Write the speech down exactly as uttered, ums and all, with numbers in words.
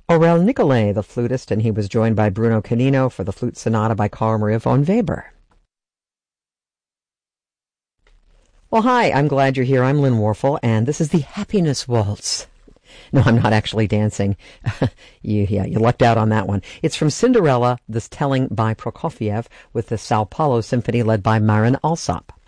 Aurel Nicolai, the flutist, and he was joined by Bruno Canino for the flute sonata by Carl Maria von Weber. Well, hi, I'm glad you're here. I'm Lynn Warfel, and this is the Happiness Waltz. No, I'm not actually dancing. you, yeah, you lucked out on that one. It's from Cinderella, this telling by Prokofiev, with the Sao Paulo Symphony led by Marin Alsop.